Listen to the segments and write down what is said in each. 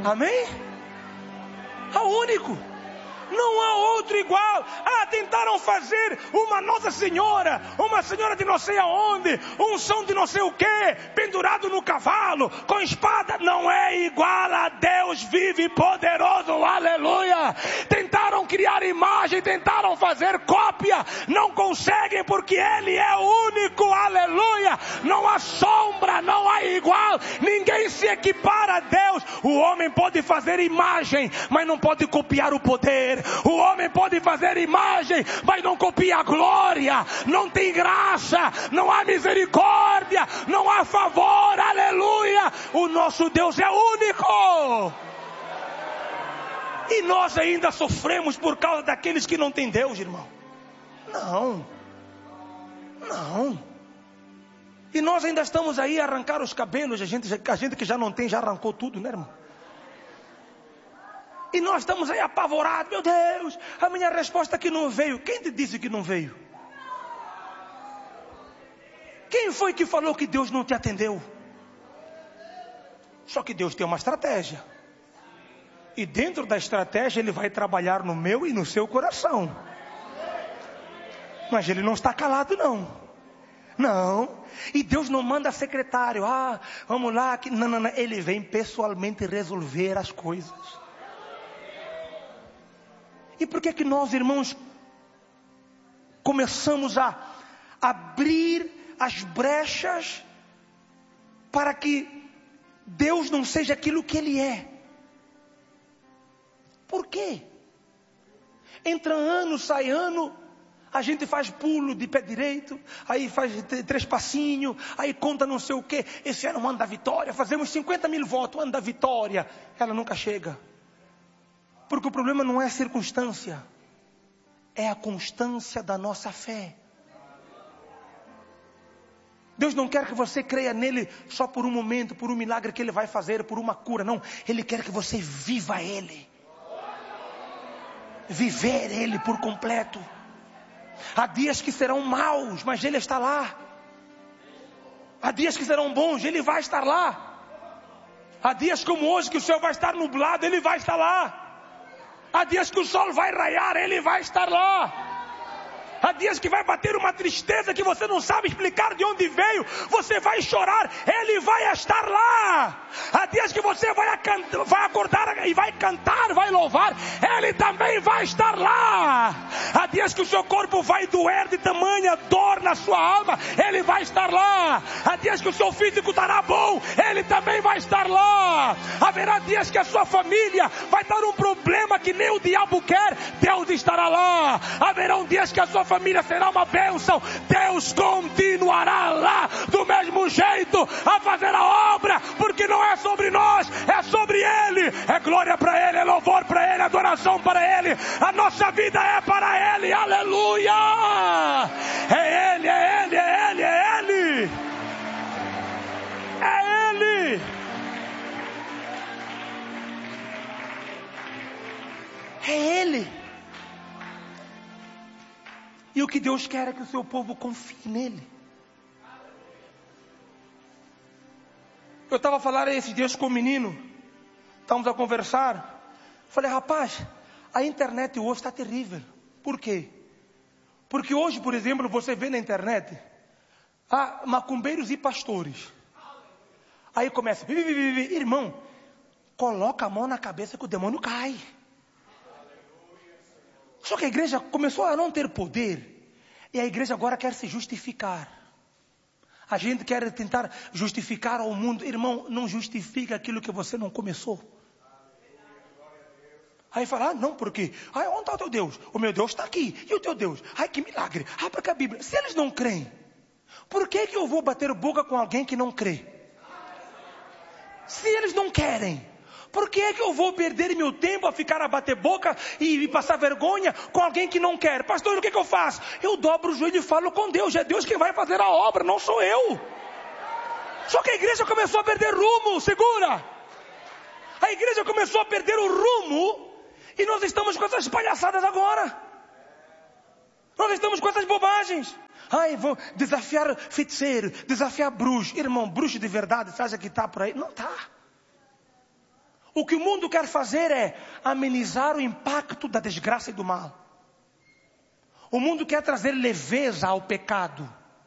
Amém? É o único. Não há outro igual. Tentaram fazer uma Nossa Senhora, uma senhora de não sei aonde, um som de não sei o que, pendurado no cavalo, com espada. Não é igual a Deus vivo e poderoso, aleluia. Tentaram criar imagem, tentaram fazer cópia, não conseguem, porque Ele é único, aleluia. Não há sombra, não há igual, ninguém se equipara a Deus. O homem pode fazer imagem, mas não pode copiar o poder. O homem pode fazer imagem, mas não copia a glória. Não tem graça, não há misericórdia, não há favor, aleluia. O nosso Deus é único. E nós ainda sofremos por causa daqueles que não têm Deus, irmão. Não. E nós ainda estamos aí a arrancar os cabelos. A gente que já não tem, já arrancou tudo, né, irmão? E nós estamos aí apavorados. Meu Deus, a minha resposta aqui não veio. Quem te disse que não veio? Quem foi que falou que Deus não te atendeu? Só que Deus tem uma estratégia. E dentro da estratégia Ele vai trabalhar no meu e no seu coração. Mas Ele não está calado, não. E Deus não manda secretário. Vamos lá. Não. Ele vem pessoalmente resolver as coisas. E por que nós, irmãos, começamos a abrir as brechas para que Deus não seja aquilo que Ele é? Por quê? Entra ano, sai ano, a gente faz pulo de pé direito, aí faz 3 passinhos, aí conta não sei o quê. Esse ano é o ano da vitória, fazemos 50.000 votos, o ano da vitória. Ela nunca chega. Porque o problema não é a circunstância, é a constância da nossa fé. Deus não quer que você creia nele só por um momento, por um milagre que Ele vai fazer, por uma cura. Não, Ele quer que você viva Ele. Viver Ele por completo. Há dias que serão maus, mas Ele está lá. Há dias que serão bons, Ele vai estar lá. Há dias como hoje que o céu vai estar nublado, Ele vai estar lá. Há dias que o sol vai raiar, Ele vai estar lá. Há dias que vai bater uma tristeza que você não sabe explicar de onde veio. Você vai chorar, Ele vai estar lá. Há dias que você vai acordar e vai cantar, vai louvar, Ele também vai estar lá. Há dias que o seu corpo vai doer de tamanha dor na sua alma, Ele vai estar lá. Há dias que o seu físico estará bom, Ele também vai estar lá. Haverá dias que a sua família vai dar um problema que nem o diabo quer, Deus estará lá. Haverão dias que a sua família será uma bênção, Deus continuará lá do mesmo jeito a fazer a obra, porque não é sobre nós, é sobre Ele. É glória para Ele, é louvor para Ele, adoração para Ele, a nossa vida é para Ele, aleluia. É Ele, é Ele, é Ele, é Ele, é Ele. É Ele. E o que Deus quer é que o seu povo confie nele. Eu estava a falar esses dias com o menino. Estávamos a conversar. Falei, rapaz, a internet hoje está terrível. Por quê? Porque hoje, por exemplo, você vê na internet há macumbeiros e pastores. Aí começa, irmão, coloca a mão na cabeça que o demônio cai. Só que a igreja começou a não ter poder. E a igreja agora quer se justificar. A gente quer tentar justificar ao mundo. Irmão, não justifica aquilo que você não começou. Aí fala, não, porque onde está o teu Deus? O meu Deus está aqui. E o teu Deus? Que milagre. Porque a Bíblia, se eles não creem, por que eu vou bater boca com alguém que não crê? Se eles não querem, por que eu vou perder meu tempo a ficar a bater boca e passar vergonha com alguém que não quer? Pastor, o que eu faço? Eu dobro o joelho e falo com Deus. É Deus quem vai fazer a obra, não sou eu. Só que a igreja começou a perder rumo. Segura. A igreja começou a perder o rumo. E nós estamos com essas palhaçadas agora. Nós estamos com essas bobagens. Vou desafiar feiticeiro, desafiar bruxo. Irmão, bruxo de verdade, você acha que está por aí? Não está. O que o mundo quer fazer é amenizar o impacto da desgraça e do mal. O mundo quer trazer leveza ao pecado.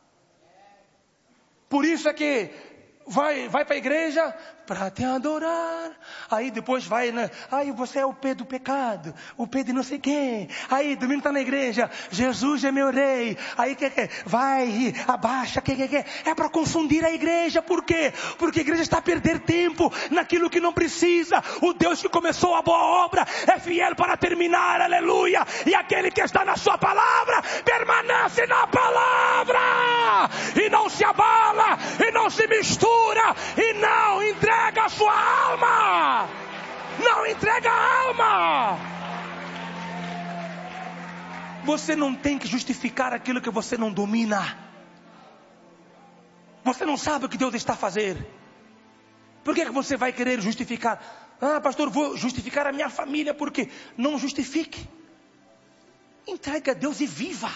Por isso é que vai para a igreja para te adorar. Aí depois vai, né? Aí você é o pé do pecado, o pé de não sei quem. Aí domingo está na igreja, Jesus é meu rei. Aí vai, abaixa, é para confundir a igreja. Por quê? Porque a igreja está a perder tempo naquilo que não precisa. O Deus que começou a boa obra é fiel para terminar, aleluia. E aquele que está na sua palavra, permanece na palavra. E não se abala, e não se mistura, e não entrega a sua alma. Não entrega a alma. Você não tem que justificar aquilo que você não domina. Você não sabe o que Deus está a fazer. Por que você vai querer justificar? Ah, pastor, vou justificar a minha família. Por quê? Não justifique. Entregue a Deus e viva.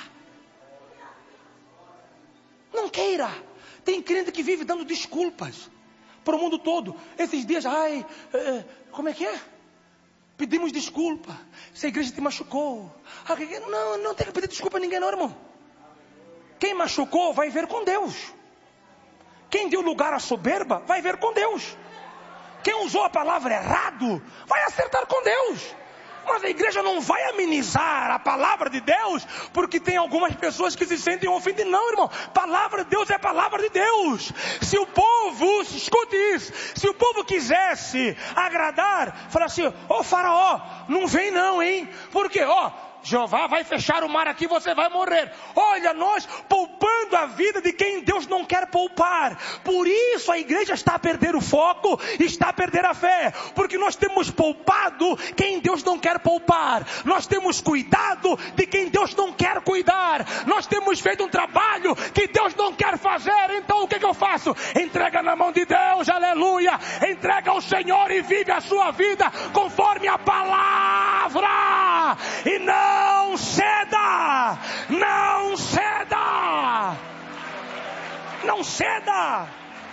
Não queira. Tem crente que vive dando desculpas para o mundo todo. Esses dias, como é que é? Pedimos desculpa. Se a igreja te machucou. Não tem que pedir desculpa a ninguém, não, irmão. Quem machucou vai ver com Deus. Quem deu lugar à soberba vai ver com Deus. Quem usou a palavra errado vai acertar com Deus. Mas a igreja não vai amenizar a palavra de Deus porque tem algumas pessoas que se sentem ofendidas. Não, irmão. Palavra de Deus é palavra de Deus. Se o povo, escute isso, se o povo quisesse agradar, falar assim, faraó, não vem não, hein? Porque, Jeová vai fechar o mar aqui, você vai morrer. Olha, nós poupando a vida de quem Deus não quer poupar. Por isso a igreja está a perder o foco, está a perder a fé. Porque nós temos poupado quem Deus não quer poupar. Nós temos cuidado de quem Deus não quer cuidar. Nós temos feito um trabalho que Deus não quer fazer. Então o que eu faço? Entrega na mão de Deus, aleluia. Entrega ao Senhor e vive a sua vida conforme a palavra. E não ceda, não ceda, não ceda.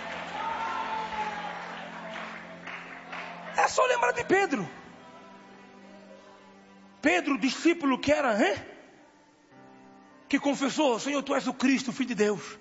É só lembrar de Pedro. Pedro, discípulo que era, que confessou, Senhor, tu és o Cristo, o Filho de Deus.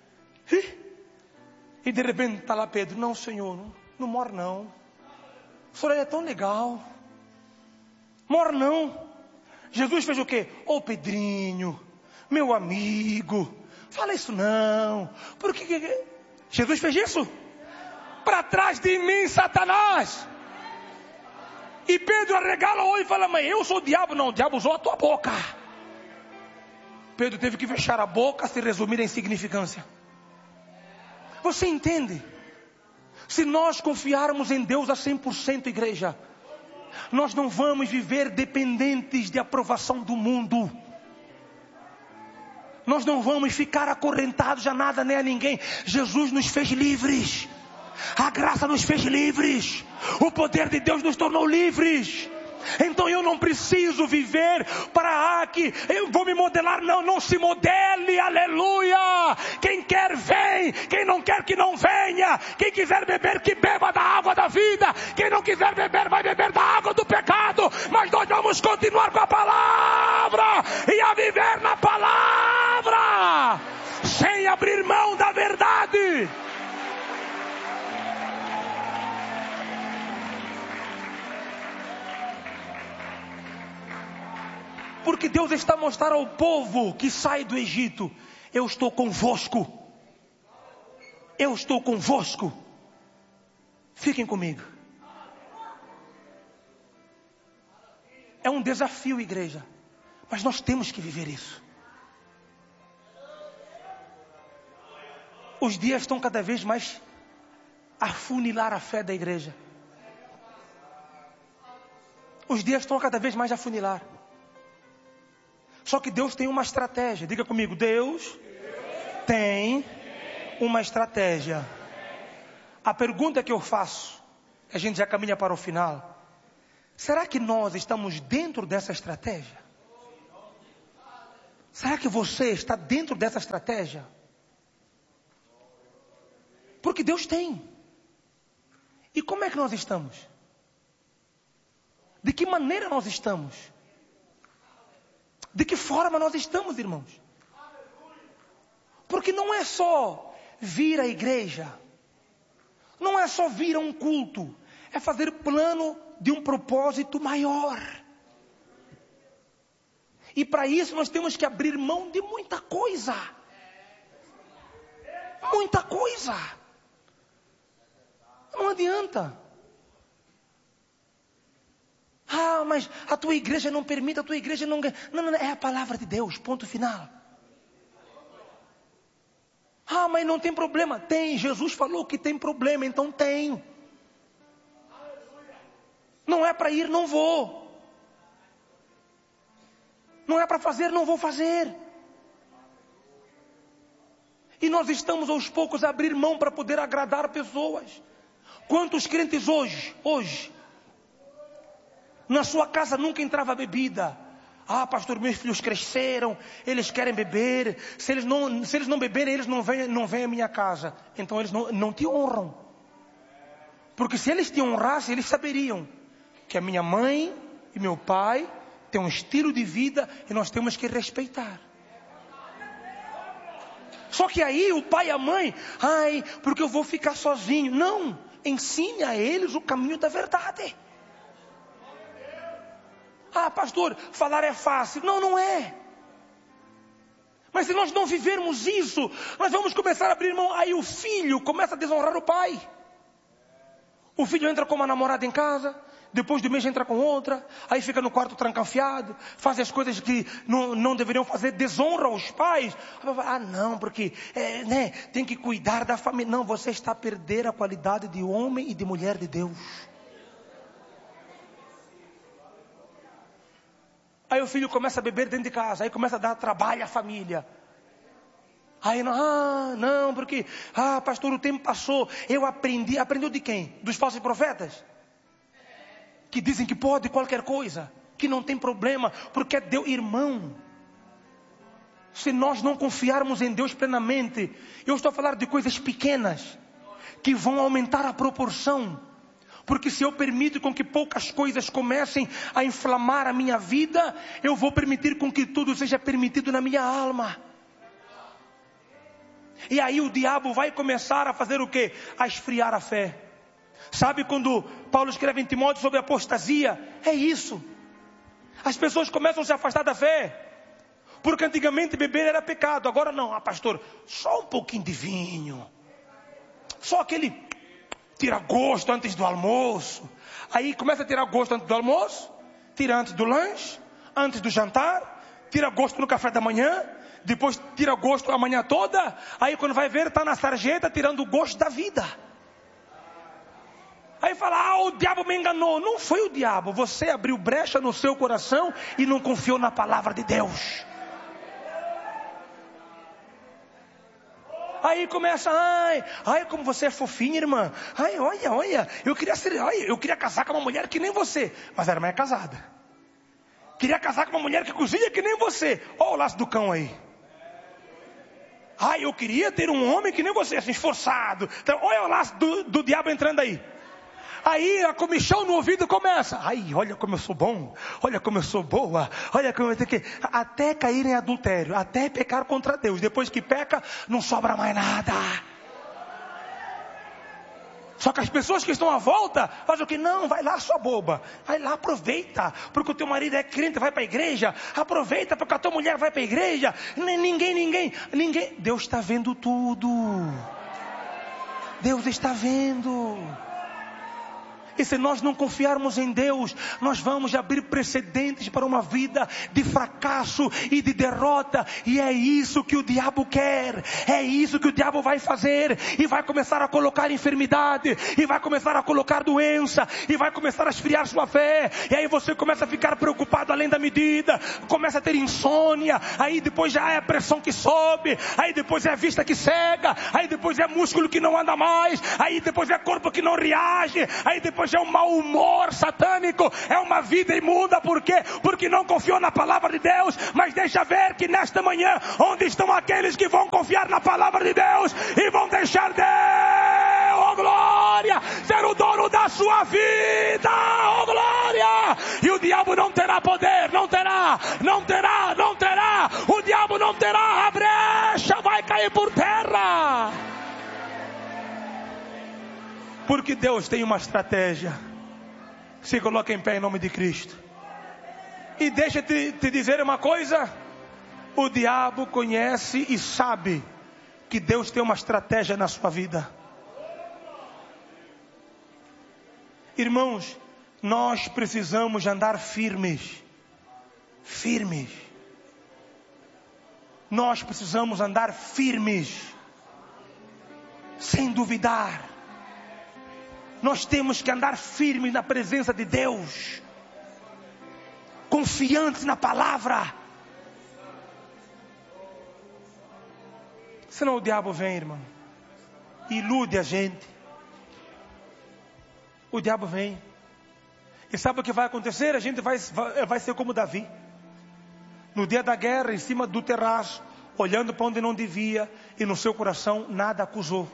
E de repente está lá Pedro, não, Senhor, não morre não. O Senhor é tão legal. Morre não. Jesus fez o quê? Pedrinho, meu amigo, fala isso não. Por que Jesus fez isso? Para trás de mim, Satanás. E Pedro arregala o olho e fala, mas eu sou o diabo. Não, o diabo usou a tua boca. Pedro teve que fechar a boca, se resumir em insignificância. Você entende? Se nós confiarmos em Deus a 100%, igreja, nós não vamos viver dependentes de aprovação do mundo. Nós não vamos ficar acorrentados a nada nem a ninguém. Jesus nos fez livres. A graça nos fez livres. O poder de Deus nos tornou livres. Então eu não preciso viver para que eu vou me modelar. Não se modele, aleluia. Quem quer vem, quem não quer que não venha. Quem quiser beber que beba da água da vida. Quem não quiser beber vai beber da água do pecado. Mas nós vamos continuar com a palavra e a viver na palavra, sem abrir mão da verdade. Porque Deus está a mostrar ao povo que sai do Egito, eu estou convosco. Eu estou convosco. Fiquem comigo. É um desafio, igreja. Mas nós temos que viver isso. Os dias estão cada vez mais a afunilar a fé da igreja. Os dias estão cada vez mais a afunilar. Só que Deus tem uma estratégia. Diga comigo, Deus tem uma estratégia. A pergunta que eu faço, a gente já caminha para o final. Será que nós estamos dentro dessa estratégia? Será que você está dentro dessa estratégia? Porque Deus tem. E como é que nós estamos? De que maneira nós estamos? De que forma nós estamos, irmãos? Porque não é só vir à igreja, não é só vir a um culto, é fazer plano de um propósito maior. E para isso nós temos que abrir mão de muita coisa. Muita coisa. Não adianta. Ah, mas a tua igreja não permite, a tua igreja não... Não, é a palavra de Deus, ponto final. Ah, mas não tem problema. Tem, Jesus falou que tem problema, então tem. Não é para ir, não vou. Não é para fazer, não vou fazer. E nós estamos aos poucos a abrir mão para poder agradar pessoas. Quantos crentes hoje, na sua casa nunca entrava bebida. Ah, pastor, meus filhos cresceram, eles querem beber. Se eles não beberem, eles não vêm à minha casa. Então eles não te honram. Porque se eles te honrassem, eles saberiam que a minha mãe e meu pai têm um estilo de vida e nós temos que respeitar. Só que aí o pai e a mãe, ai, porque eu vou ficar sozinho. Não, ensine a eles o caminho da verdade. Ah, pastor, falar é fácil. Não, não é. Mas se nós não vivermos isso, nós vamos começar a abrir mão. Aí o filho começa a desonrar o pai. O filho entra com uma namorada em casa, depois de mês entra com outra, aí fica no quarto trancafiado, faz as coisas que não deveriam fazer, desonra os pais. Ah, não, porque tem que cuidar da família. Não, você está a perder a qualidade de homem e de mulher de Deus. Aí o filho começa a beber dentro de casa, aí começa a dar trabalho à família. Aí não, porque, pastor, o tempo passou, eu aprendi. Aprendeu de quem? Dos falsos profetas? Que dizem que pode qualquer coisa, que não tem problema, porque é Deus. Irmão, se nós não confiarmos em Deus plenamente, eu estou a falar de coisas pequenas, que vão aumentar a proporção. Porque se eu permito com que poucas coisas comecem a inflamar a minha vida, eu vou permitir com que tudo seja permitido na minha alma. E aí o diabo vai começar a fazer o quê? A esfriar a fé. Sabe quando Paulo escreve em Timóteo sobre apostasia? É isso. As pessoas começam a se afastar da fé. Porque antigamente beber era pecado. Agora não, pastor, só um pouquinho de vinho. Só aquele tira gosto antes do almoço. Aí começa a tirar gosto antes do almoço, tira antes do lanche, antes do jantar, tira gosto no café da manhã, depois tira gosto a manhã toda. Aí quando vai ver, está na sarjeta tirando o gosto da vida. Aí fala, o diabo me enganou. Não foi o diabo, você abriu brecha no seu coração e não confiou na palavra de Deus. Aí começa, ai, como você é fofinha, irmã. Ai, olha, eu queria casar com uma mulher que nem você. Mas a irmã é casada. Queria casar com uma mulher que cozinha que nem você. Olha o laço do cão aí. Ai, eu queria ter um homem que nem você, assim, esforçado. Então, olha o laço do diabo entrando aí. Aí a comichão no ouvido começa. Ai, olha como eu sou bom. Olha como eu sou boa. Olha como eu tenho que... Até cair em adultério. Até pecar contra Deus. Depois que peca, não sobra mais nada. Só que as pessoas que estão à volta fazem o que? Não, vai lá, sua boba. Vai lá, aproveita. Porque o teu marido é crente, vai para a igreja. Aproveita porque a tua mulher vai para a igreja. Ninguém. Deus está vendo tudo. Deus está vendo. E se nós não confiarmos em Deus, nós vamos abrir precedentes para uma vida de fracasso e de derrota. E é isso que o diabo quer. É isso que o diabo vai fazer. E vai começar a colocar enfermidade. E vai começar a colocar doença. E vai começar a esfriar sua fé. E aí você começa a ficar preocupado além da medida. Começa a ter insônia. Aí depois já é a pressão que sobe. Aí depois é a vista que cega. Aí depois é músculo que não anda mais. Aí depois é corpo que não reage. Aí depois é um mau humor satânico, é uma vida imunda. Por quê? Porque não confiou na palavra de Deus. Mas deixa ver que nesta manhã, onde estão aqueles que vão confiar na palavra de Deus e vão deixar Deus, oh glória, ser o dono da sua vida, oh glória. e o diabo não terá poder, não terá. O diabo não terá, a brecha vai cair por terra. Porque Deus tem uma estratégia. Se coloca em pé em nome de Cristo. E deixa-te te dizer uma coisa. O diabo conhece e sabe que Deus tem uma estratégia na sua vida. Irmãos, nós precisamos andar firmes. Nós precisamos andar firmes, sem duvidar. Nós temos que andar firmes na presença de Deus, confiantes na palavra. Senão o diabo vem, irmão, e ilude a gente. O diabo vem. E sabe o que vai acontecer? A gente vai ser como Davi. No dia da guerra, em cima do terraço, olhando para onde não devia, e no seu coração nada acusou.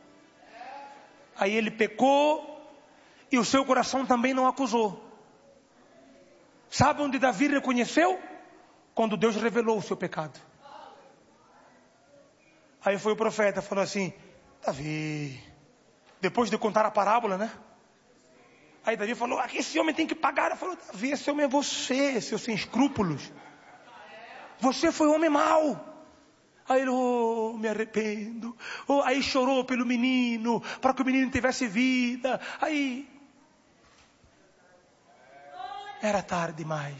Aí ele pecou, e o seu coração também não acusou. Sabe onde Davi reconheceu? Quando Deus revelou o seu pecado. Aí foi o profeta, falou assim: Davi, depois de contar a parábola, né? Aí Davi falou: esse homem tem que pagar. Ele falou: Davi, esse homem é você, seu sem escrúpulos. Você foi um homem mau. Aí ele, me arrependo. Aí chorou pelo menino, para que o menino tivesse vida. Aí era tarde demais.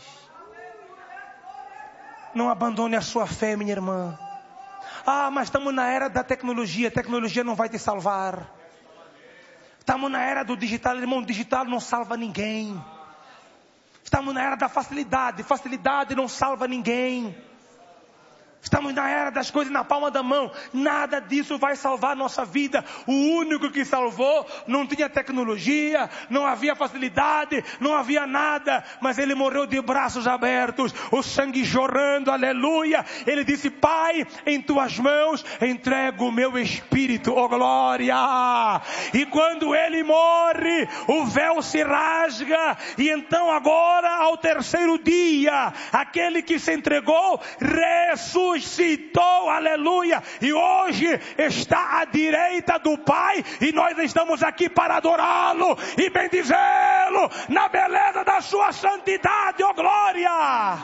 Não abandone a sua fé, minha irmã. Mas estamos na era da tecnologia. A tecnologia não vai te salvar. Estamos na era do digital, irmão. O digital não salva ninguém. Estamos na era da facilidade. Facilidade não salva ninguém. Estamos na era das coisas na palma da mão. Nada disso vai salvar a nossa vida. O único que salvou não tinha tecnologia, não havia facilidade, não havia nada. Mas ele morreu de braços abertos, o sangue jorrando, aleluia. Ele disse: Pai, em tuas mãos entrego o meu espírito, oh glória. E quando ele morre, o véu se rasga. E então agora, ao terceiro dia, aquele que se entregou ressuscitou, aleluia, e hoje está à direita do Pai, e nós estamos aqui para adorá-lo e bendizê-lo na beleza da sua santidade, ó glória.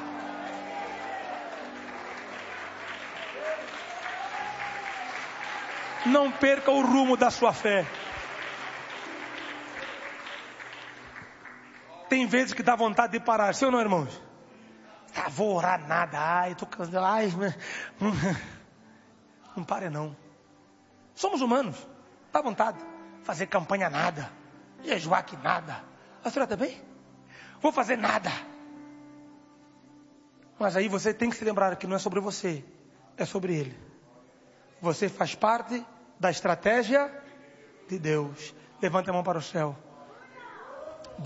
Não perca o rumo da sua fé. Tem vezes que dá vontade de parar, sim ou não, irmãos? Vou orar nada, estou cansado, não pare não. Somos humanos, dá vontade. Fazer campanha nada, jejuar que nada. A senhora também? Vou fazer nada. Mas aí você tem que se lembrar que não é sobre você, é sobre Ele. Você faz parte da estratégia de Deus. Levante a mão para o céu.